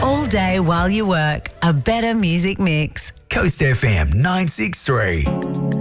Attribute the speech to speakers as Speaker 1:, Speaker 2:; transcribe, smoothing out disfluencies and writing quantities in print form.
Speaker 1: All day while you work, a better music mix.
Speaker 2: Coast FM 963.